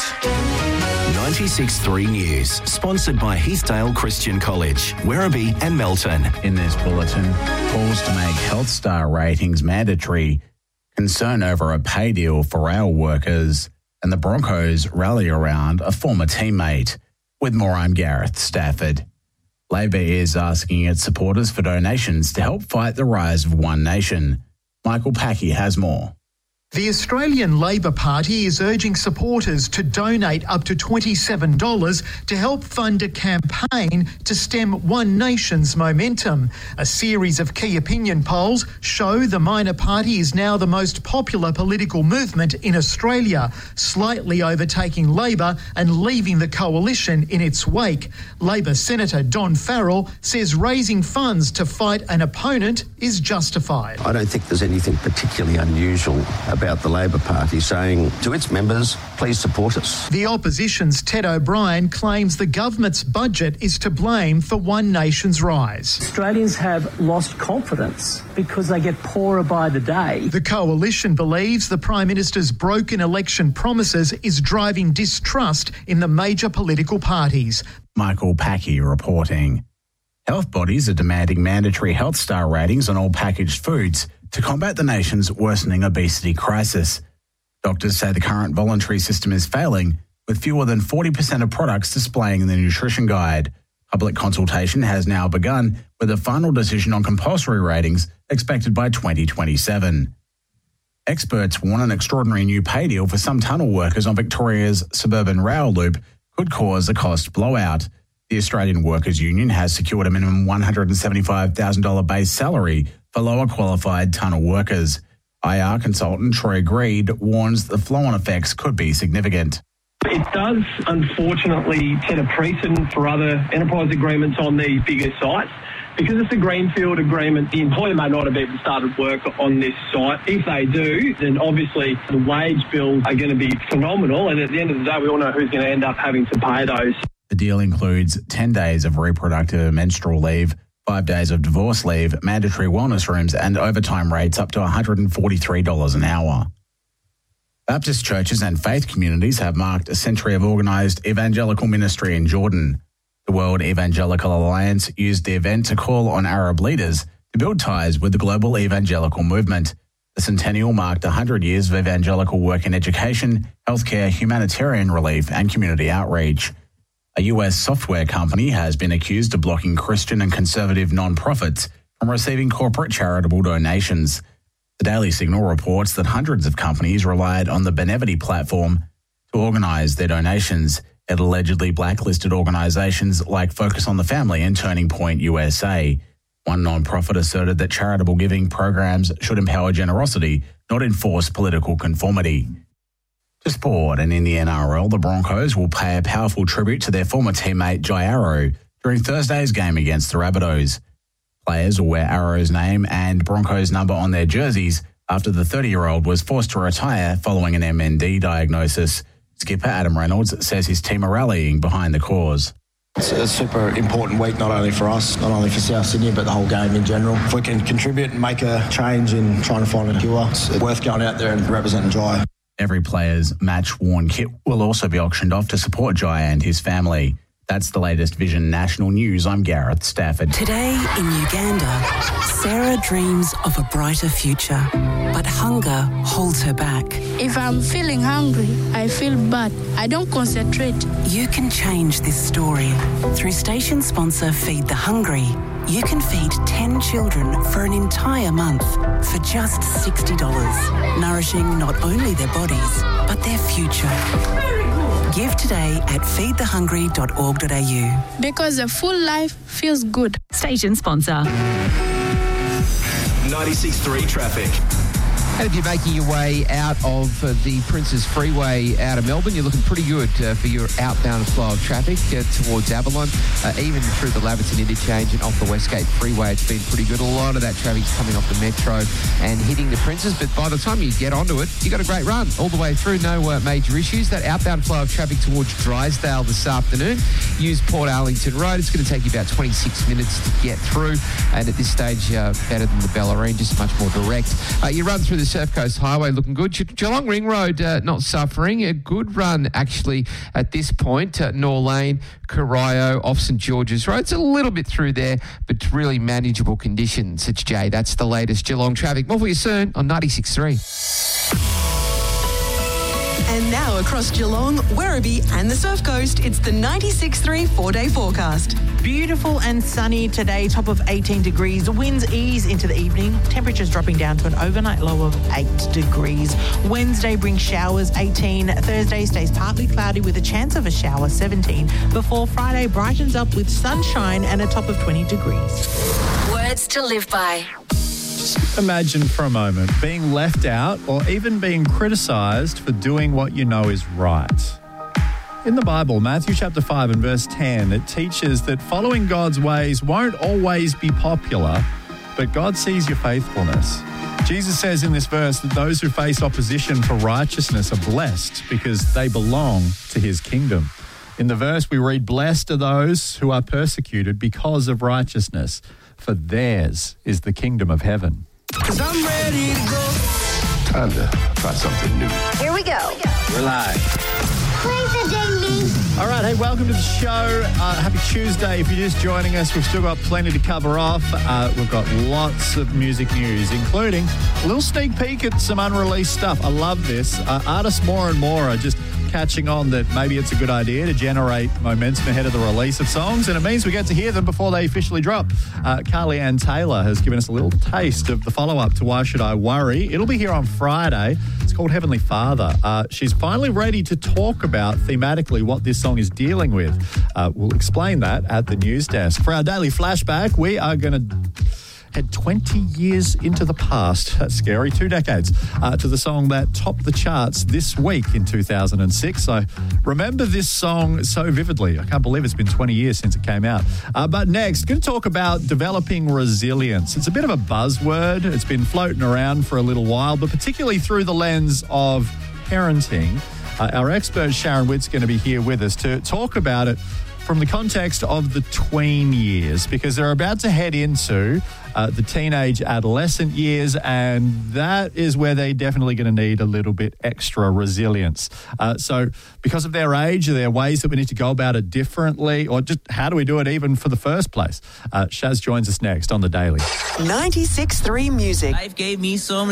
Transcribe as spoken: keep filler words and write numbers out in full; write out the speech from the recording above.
ninety-six point three News, sponsored by Heathdale Christian College, Werribee and Melton. In this bulletin, calls to make Health Star ratings mandatory, concern over a pay deal for rail workers, and the Broncos rally around a former teammate. With more, I'm Gareth Stafford. Labor is asking its supporters for donations to help fight the rise of One Nation. Michael Packey has more. The Australian Labor Party is urging supporters to donate up to twenty-seven dollars to help fund a campaign to stem One Nation's momentum. A series of key opinion polls show the minor party is now the most popular political movement in Australia, slightly overtaking Labor and leaving the coalition in its wake. Labor Senator Don Farrell says raising funds to fight an opponent is justified. I don't think there's anything particularly unusual about about the Labor Party saying to its members, please support us. The opposition's Ted O'Brien claims the government's budget is to blame for One Nation's rise. Australians have lost confidence because they get poorer by the day. The coalition believes the Prime Minister's broken election promises is driving distrust in the major political parties. Michael Packey reporting. Health bodies are demanding mandatory Health Star ratings on all packaged foods to combat the nation's worsening obesity crisis. Doctors say the current voluntary system is failing, with fewer than forty percent of products displaying the nutrition guide. Public consultation has now begun, with a final decision on compulsory ratings expected by twenty twenty-seven. Experts warn an extraordinary new pay deal for some tunnel workers on Victoria's suburban rail loop could cause a cost blowout. The Australian Workers' Union has secured a minimum one hundred seventy-five thousand dollars base salary for lower qualified tunnel workers. I R consultant Troy Greed warns the flow-on effects could be significant. It does, unfortunately, set a precedent for other enterprise agreements on these bigger sites. Because it's a greenfield agreement, the employer may not have even started work on this site. If they do, then obviously the wage bills are going to be phenomenal, and at the end of the day, we all know who's going to end up having to pay those. The deal includes ten days of reproductive and menstrual leave, five days of divorce leave, mandatory wellness rooms, and overtime rates up to one hundred forty-three dollars an hour. Baptist churches and faith communities have marked a century of organised evangelical ministry in Jordan. The World Evangelical Alliance used the event to call on Arab leaders to build ties with the global evangelical movement. The centennial marked one hundred years of evangelical work in education, healthcare, humanitarian relief, and community outreach. A U S software company has been accused of blocking Christian and conservative non-profits from receiving corporate charitable donations. The Daily Signal reports that hundreds of companies relied on the Benevity platform to organise their donations. It allegedly blacklisted organisations like Focus on the Family and Turning Point U S A. One non-profit asserted that charitable giving programs should empower generosity, not enforce political conformity. To sport, and in the N R L, the Broncos will pay a powerful tribute to their former teammate Jai Arrow during Thursday's game against the Rabbitohs. Players will wear Arrow's name and Broncos number on their jerseys after the thirty-year-old was forced to retire following an M N D diagnosis. Skipper Adam Reynolds says his team are rallying behind the cause. It's a super important week, not only for us, not only for South Sydney, but the whole game in general. If we can contribute and make a change in trying to find a cure, it's worth going out there and representing Jai. Every player's match-worn kit will also be auctioned off to support Jai and his family. That's the latest Vision National News. I'm Gareth Stafford. Today in Uganda, Sarah dreams of a brighter future, but hunger holds her back. If I'm feeling hungry, I feel bad. I don't concentrate. You can change this story. Through station sponsor Feed the Hungry, you can feed ten children for an entire month for just sixty dollars, nourishing not only their bodies, but their future. Give today at feed the hungry dot org dot a u. Because a full life feels good. Station sponsor. ninety-six point three traffic. And if you're making your way out of uh, the Princes Freeway out of Melbourne, you're looking pretty good uh, for your outbound flow of traffic uh, towards Avalon, uh, even through the Laverton interchange and off the Westgate Freeway. It's been pretty good. A lot of that traffic's coming off the Metro and hitting the Princes, but by the time you get onto it, you got a great run all the way through. No uh, major issues. That outbound flow of traffic towards Drysdale this afternoon. Use Port Arlington Road. It's going to take you about twenty-six minutes to get through, and at this stage, uh, better than the Bellarine, just much more direct. Uh, you run through the the Surf Coast Highway looking good. Ge- Geelong Ring Road uh, not suffering. A good run, actually, at this point. Uh, Nor Lane, Corio, off St George's Road. It's a little bit through there, but really manageable conditions. It's Jay. That's the latest Geelong traffic. More for you soon on ninety-six point three. And now across Geelong, Werribee and the Surf Coast, it's the ninety-six point three four-day forecast. Beautiful and sunny today, top of eighteen degrees. Winds ease into the evening. Temperatures dropping down to an overnight low of eight degrees. Wednesday brings showers, eighteen. Thursday stays partly cloudy with a chance of a shower, seventeen. Before Friday brightens up with sunshine and a top of twenty degrees. Words to live by. Just imagine for a moment being left out or even being criticised for doing what you know is right. In the Bible, Matthew chapter five and verse ten, it teaches that following God's ways won't always be popular, but God sees your faithfulness. Jesus says in this verse that those who face opposition for righteousness are blessed because they belong to his kingdom. In the verse we read, "Blessed are those who are persecuted because of righteousness, for theirs is the kingdom of heaven." Cause I'm ready to go. Time to try something new. Here we go. We're live. All right, hey, welcome to the show. Uh, happy Tuesday. If you're just joining us, we've still got plenty to cover off. Uh, we've got lots of music news, including a little sneak peek at some unreleased stuff. I love this. Uh, artists more and more are just catching on that maybe it's a good idea to generate momentum ahead of the release of songs, and it means we get to hear them before they officially drop. Uh, Carly Ann Taylor has given us a little taste of the follow-up to Why Should I Worry. It'll be here on Friday. It's called Heavenly Father. Uh, she's finally ready to talk about thematically what this song is dealing with. Uh, we'll explain that at the news desk. For our daily flashback, we are going to head twenty years into the past. That's scary. Two decades uh, to the song that topped the charts this week in two thousand six. I remember this song so vividly. I can't believe it's been twenty years since it came out. Uh, but next, going to talk about developing resilience. It's a bit of a buzzword. It's been floating around for a little while, but particularly through the lens of parenting. Uh, our expert Sharon Witt's going to be here with us to talk about it from the context of the tween years, because they're about to head into uh, the teenage adolescent years, and that is where they're definitely going to need a little bit extra resilience. Uh, so because of their age, are there ways that we need to go about it differently, or just how do we do it even for the first place? Uh, Shaz joins us next on The Daily. ninety-six point three Music. Life gave me some